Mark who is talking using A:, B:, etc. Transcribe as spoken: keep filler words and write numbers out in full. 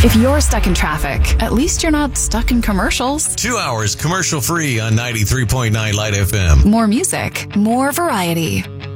A: If you're stuck in traffic, at least you're not stuck in commercials.
B: Two hours commercial free on ninety-three point nine Light F M.
A: More music, more variety.